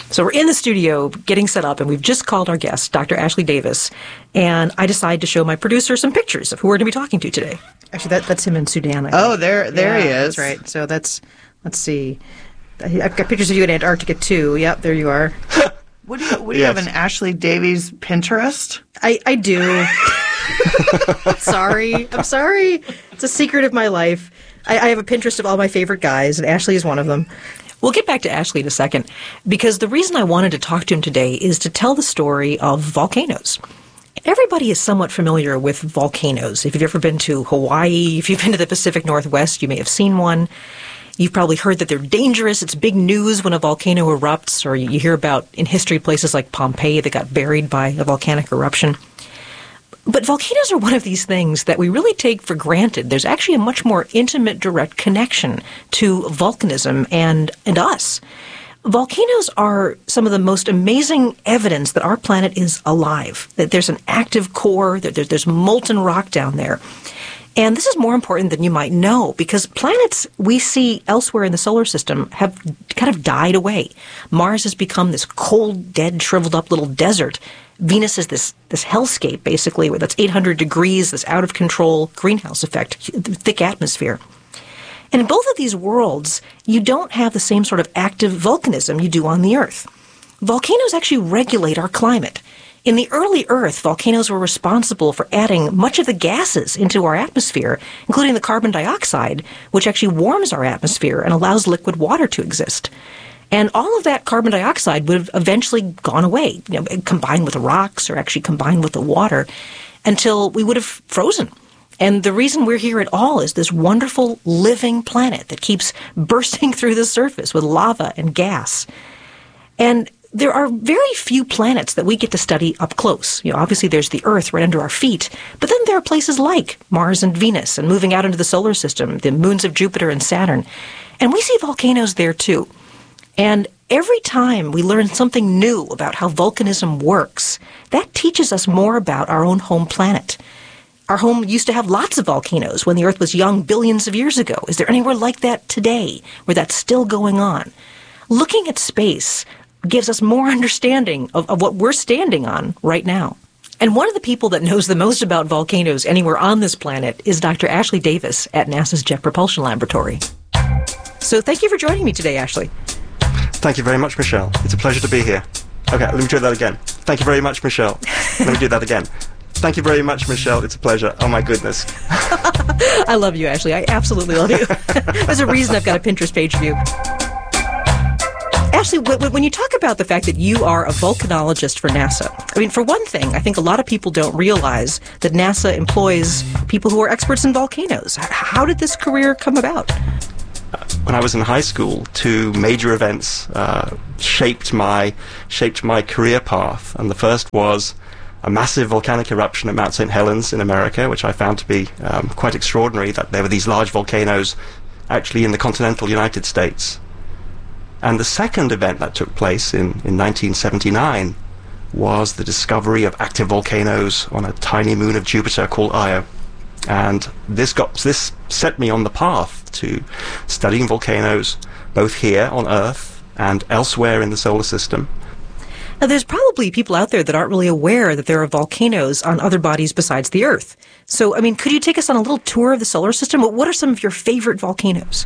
So we're in the studio getting set up, and we've just called our guest, Dr. Ashley Davis, and I decide to show my producer some pictures of who we're going to be talking to today. Actually, that's him in Sudan, I think. Oh, there he is. That's right. So let's see. I've got pictures of you in Antarctica, too. Yep, there you are. What do you have, an Ashley Davies Pinterest? I do. I'm sorry. It's a secret of my life. I have a Pinterest of all my favorite guys, and Ashley is one of them. We'll get back to Ashley in a second, because the reason I wanted to talk to him today is to tell the story of volcanoes. Everybody is somewhat familiar with volcanoes. If you've ever been to Hawaii, if you've been to the Pacific Northwest, you may have seen one. You've probably heard that they're dangerous. It's big news when a volcano erupts, or you hear about in history places like Pompeii that got buried by a volcanic eruption. But volcanoes are one of these things that we really take for granted. There's actually a much more intimate, direct connection to volcanism and us. Volcanoes are some of the most amazing evidence that our planet is alive, that there's an active core, that there's molten rock down there. And this is more important than you might know, because planets we see elsewhere in the solar system have kind of died away. Mars has become this cold, dead, shriveled up little desert. Venus is this hellscape, basically, where that's 800 degrees, this out-of-control greenhouse effect, thick atmosphere. And in both of these worlds, you don't have the same sort of active volcanism you do on the Earth. Volcanoes actually regulate our climate. In the early Earth, volcanoes were responsible for adding much of the gases into our atmosphere, including the carbon dioxide, which actually warms our atmosphere and allows liquid water to exist. And all of that carbon dioxide would have eventually gone away, combined with the rocks or actually combined with the water, until we would have frozen. And the reason we're here at all is this wonderful living planet that keeps bursting through the surface with lava and gas. And there are very few planets that we get to study up close. Obviously there's the Earth right under our feet, but then there are places like Mars and Venus, and moving out into the solar system, the moons of Jupiter and Saturn. And we see volcanoes there too. And every time we learn something new about how volcanism works, that teaches us more about our own home planet. Our home used to have lots of volcanoes when the Earth was young billions of years ago. Is there anywhere like that today where that's still going on? Looking at space gives us more understanding of what we're standing on right now. And one of the people that knows the most about volcanoes anywhere on this planet is Dr. Ashley Davis at NASA's Jet Propulsion Laboratory. So thank you for joining me today, Ashley. Thank you very much, Michelle. It's a pleasure to be here. Okay, let me do that again. Thank you very much, Michelle. Let me do that again. Thank you very much, Michelle. It's a pleasure. Oh, my goodness. I love you, Ashley. I absolutely love you. There's a reason I've got a Pinterest page of you. Ashley, when you talk about the fact that you are a volcanologist for NASA, I mean, for one thing, I think a lot of people don't realize that NASA employs people who are experts in volcanoes. How did this career come about? When I was in high school, two major events shaped my career path, and the first was a massive volcanic eruption at Mount St. Helens in America, which I found to be quite extraordinary, that there were these large volcanoes actually in the continental United States. And the second event that took place in 1979 was the discovery of active volcanoes on a tiny moon of Jupiter called Io. And this set me on the path to studying volcanoes both here on Earth and elsewhere in the solar system. Now, there's probably people out there that aren't really aware that there are volcanoes on other bodies besides the Earth. So, I mean, could you take us on a little tour of the solar system? What are some of your favorite volcanoes?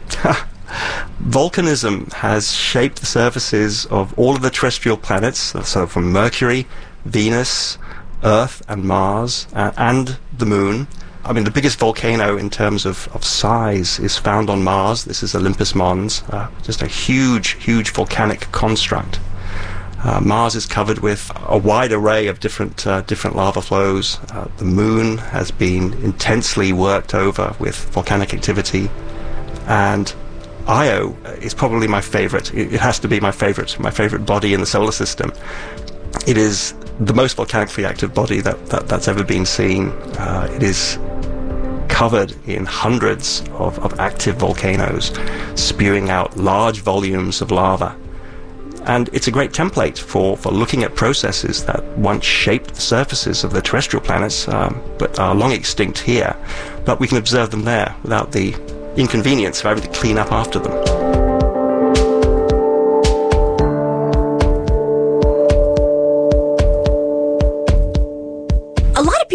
Volcanism has shaped the surfaces of all of the terrestrial planets, so from Mercury, Venus, Earth and Mars, and the Moon. I mean, the biggest volcano in terms of size is found on Mars. This is Olympus Mons, just a huge volcanic construct. Mars is covered with a wide array of different lava flows. The Moon has been intensely worked over with volcanic activity. And Io is probably my favorite. It has to be my favorite body in the solar system. It is the most volcanically active body that's ever been seen. It is covered in hundreds of active volcanoes spewing out large volumes of lava. And it's a great template for looking at processes that once shaped the surfaces of the terrestrial planets, but are long extinct here. But we can observe them there without the inconvenience of having to clean up after them.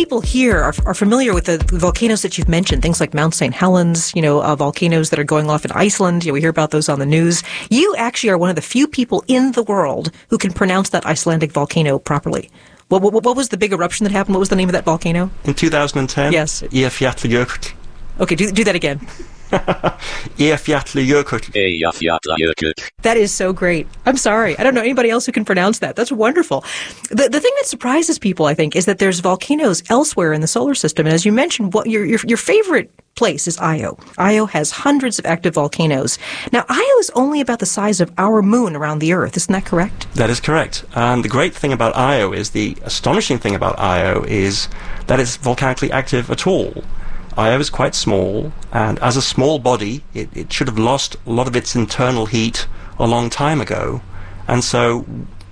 people here are familiar with the volcanoes that you've mentioned, things like Mount St. Helens, volcanoes that are going off in Iceland. We hear about those on the news. You actually are one of the few people in the world who can pronounce that Icelandic volcano properly. What was the big eruption that happened? What was the name of that volcano? In 2010? Yes. Eyjafjallajökull. Okay, do that again. Eyjafjallajökull. That is so great. I'm sorry. I don't know anybody else who can pronounce that. That's wonderful. The thing that surprises people, I think, is that there's volcanoes elsewhere in the solar system. And as you mentioned, what your favorite place is Io. Io has hundreds of active volcanoes. Now, Io is only about the size of our moon around the Earth. Isn't that correct? That is correct. And the great thing about Io is, the astonishing thing about Io is that it's volcanically active at all. Io is quite small, and as a small body, it should have lost a lot of its internal heat a long time ago, and so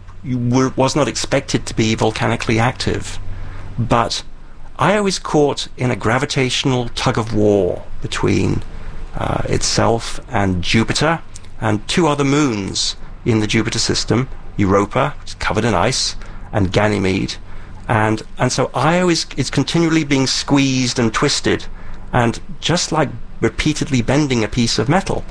was not expected to be volcanically active. But Io is caught in a gravitational tug-of-war between itself and Jupiter and two other moons in the Jupiter system, Europa, which is covered in ice, and Ganymede. And so Io is continually being squeezed and twisted, and just like repeatedly bending a piece of metal,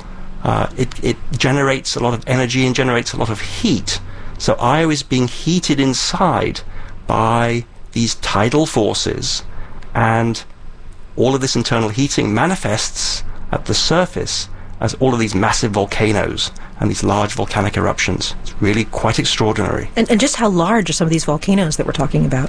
it generates a lot of energy and generates a lot of heat. So Io is being heated inside by these tidal forces, and all of this internal heating manifests at the surface as all of these massive volcanoes and these large volcanic eruptions. It's really quite extraordinary. And just how large are some of these volcanoes that we're talking about?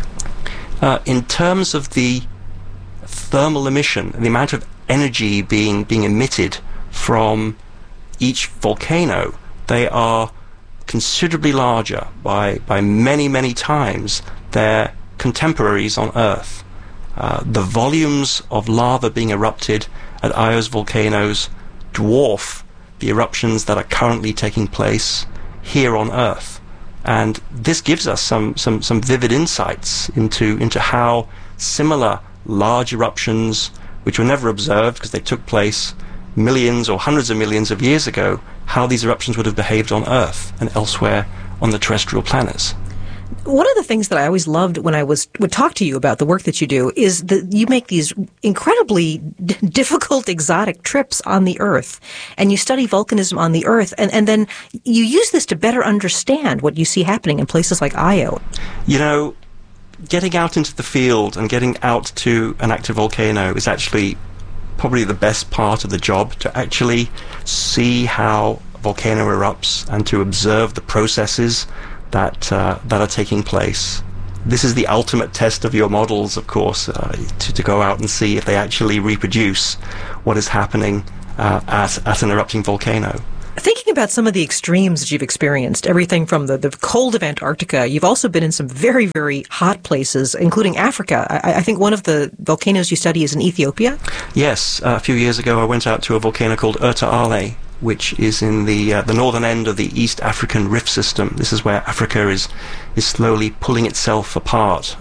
In terms of the thermal emission, the amount of energy being emitted from each volcano, they are considerably larger by many, many times their contemporaries on Earth. The volumes of lava being erupted at Io's volcanoes dwarf the eruptions that are currently taking place here on Earth. And this gives us some vivid insights into how similar large eruptions, which were never observed because they took place millions or hundreds of millions of years ago, how these eruptions would have behaved on Earth and elsewhere on the terrestrial planets. One of the things that I always loved when I would talk to you about the work that you do is that you make these incredibly difficult, exotic trips on the Earth, and you study volcanism on the Earth, and then you use this to better understand what you see happening in places like Io. You know, getting out into the field and getting out to an active volcano is actually probably the best part of the job, to actually see how a volcano erupts and to observe the processes that are taking place. This is the ultimate test of your models, of course, to go out and see if they actually reproduce what is happening at an erupting volcano. Thinking about some of the extremes that you've experienced, everything from the cold of Antarctica, you've also been in some very, very hot places, including Africa. I think one of the volcanoes you study is in Ethiopia? Yes. A few years ago I went out to a volcano called Erta Ale, which is in the northern end of the East African Rift System. This is where Africa is slowly pulling itself apart.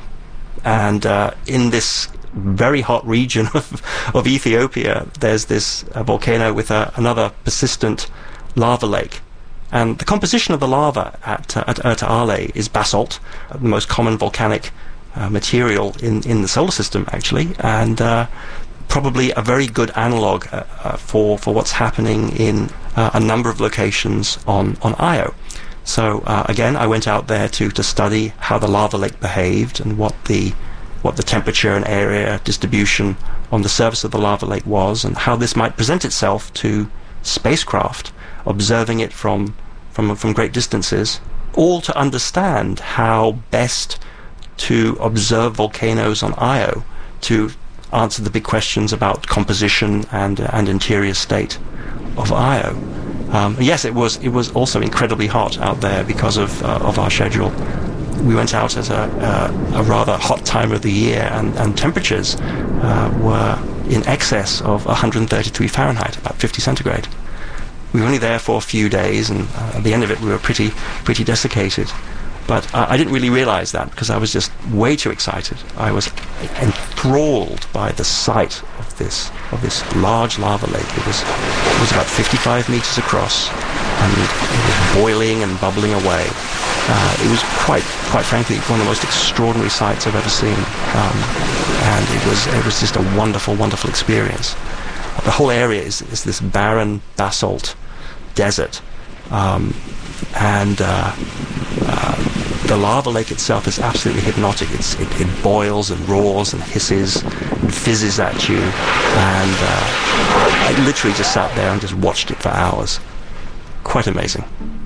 And in this very hot region of Ethiopia, there's this volcano with another persistent lava lake. And the composition of the lava at Erta Ale is basalt, the most common volcanic material in the solar system, actually, and probably a very good analog for what's happening in a number of locations on Io. So again, I went out there to study how the lava lake behaved and what the temperature and area distribution on the surface of the lava lake was, and how this might present itself to spacecraft observing it from great distances, all to understand how best to observe volcanoes on Io to answer the big questions about composition and interior state of Io. Yes, it was also incredibly hot out there because of our schedule. We went out at a rather hot time of the year, and temperatures were in excess of 133 Fahrenheit, about 50 centigrade. We were only there for a few days, and at the end of it we were pretty desiccated. But I didn't really realize that because I was just way too excited. I was enthralled by the sight of this large lava lake. It was about 55 meters across, and it was boiling and bubbling away. It was quite frankly one of the most extraordinary sights I've ever seen, and it was just a wonderful, wonderful experience. The whole area is this barren basalt desert, and the lava lake itself is absolutely hypnotic. It boils and roars and hisses and fizzes at you, and I literally just sat there and just watched it for hours. Quite amazing.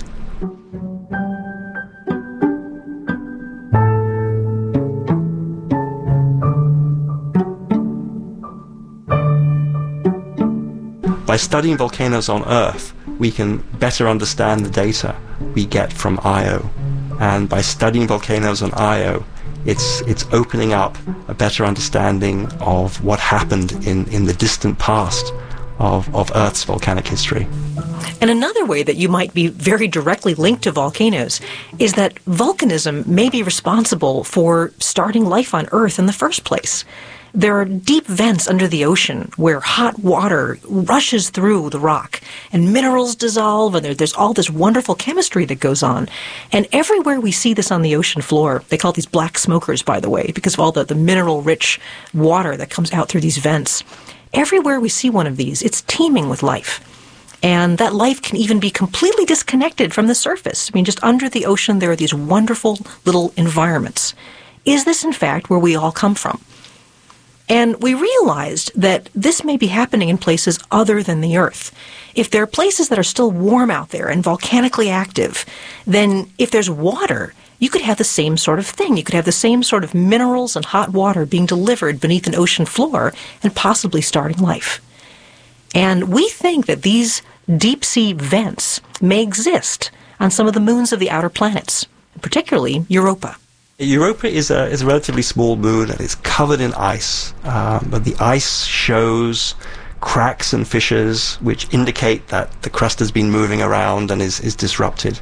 By studying volcanoes on Earth, we can better understand the data we get from Io. And by studying volcanoes on Io, it's opening up a better understanding of what happened in the distant past of Earth's volcanic history. And another way that you might be very directly linked to volcanoes is that volcanism may be responsible for starting life on Earth in the first place. There are deep vents under the ocean where hot water rushes through the rock and minerals dissolve, and there's all this wonderful chemistry that goes on. And everywhere we see this on the ocean floor, they call these black smokers, by the way, because of all the mineral-rich water that comes out through these vents. Everywhere we see one of these, it's teeming with life. And that life can even be completely disconnected from the surface. I mean, just under the ocean, there are these wonderful little environments. Is this, in fact, where we all come from? And we realized that this may be happening in places other than the Earth. If there are places that are still warm out there and volcanically active, then if there's water, you could have the same sort of thing. You could have the same sort of minerals and hot water being delivered beneath an ocean floor and possibly starting life. And we think that these deep-sea vents may exist on some of the moons of the outer planets, particularly Europa. Europa is a relatively small moon, and it's covered in ice, but the ice shows cracks and fissures which indicate that the crust has been moving around and is disrupted.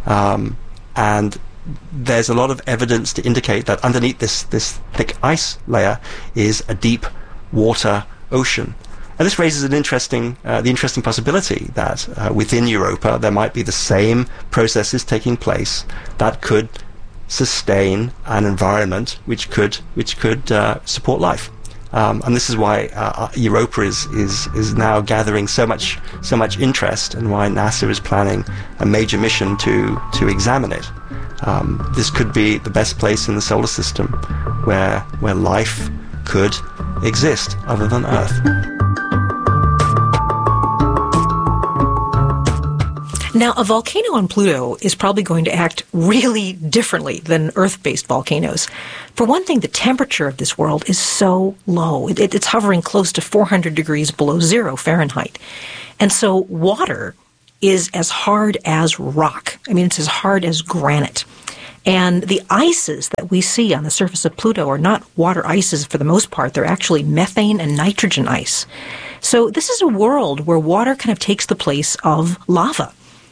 And there's a lot of evidence to indicate that underneath this thick ice layer is a deep water ocean. And this raises the interesting possibility that within Europa there might be the same processes taking place that could sustain an environment which could support life, and this is why Europa is now gathering so much interest, and why NASA is planning a major mission to examine it. This could be the best place in the solar system where life could exist other than Earth. Now, a volcano on Pluto is probably going to act really differently than Earth-based volcanoes. For one thing, the temperature of this world is so low. It's hovering close to 400 degrees below zero Fahrenheit. And so water is as hard as rock. I mean, it's as hard as granite. And the ices that we see on the surface of Pluto are not water ices for the most part. They're actually methane and nitrogen ice. So this is a world where water kind of takes the place of lava.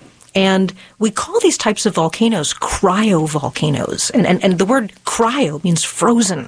And we call these types of volcanoes cryovolcanoes. And the word cryo means frozen.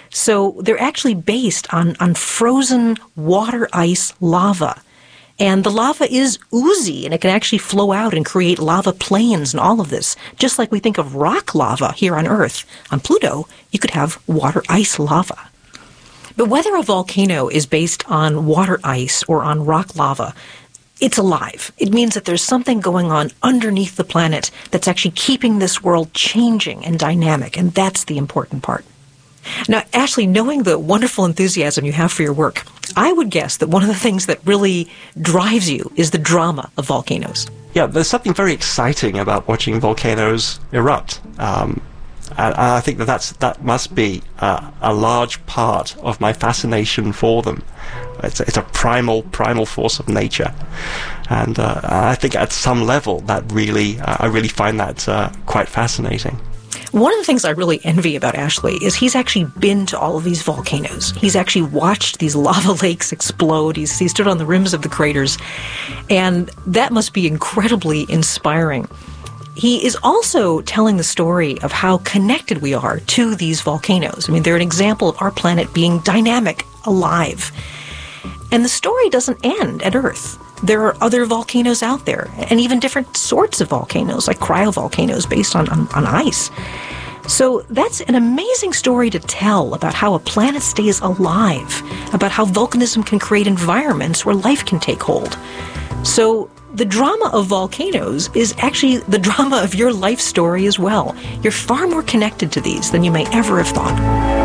So they're actually based on frozen water ice lava. And the lava is oozy, and it can actually flow out and create lava plains and all of this. Just like we think of rock lava here on Earth, on Pluto, you could have water ice lava. But whether a volcano is based on water ice or on rock lava, it's alive. It means that there's something going on underneath the planet that's actually keeping this world changing and dynamic, and that's the important part. Now, Ashley, knowing the wonderful enthusiasm you have for your work, I would guess that one of the things that really drives you is the drama of volcanoes. Yeah, there's something very exciting about watching volcanoes erupt. And I think that must be a large part of my fascination for them. It's a primal force of nature, and I think at some level that I really find that quite fascinating. One of the things I really envy about Ashley is he's actually been to all of these volcanoes. He's actually watched these lava lakes explode. He stood on the rims of the craters, and that must be incredibly inspiring. He is also telling the story of how connected we are to these volcanoes. I mean, they're an example of our planet being dynamic, alive. And the story doesn't end at Earth. there are other volcanoes out there, and even different sorts of volcanoes, like cryovolcanoes based on ice. So that's an amazing story to tell about how a planet stays alive, about how volcanism can create environments where life can take hold. So the drama of volcanoes is actually the drama of your life story as well. You're far more connected to these than you may ever have thought.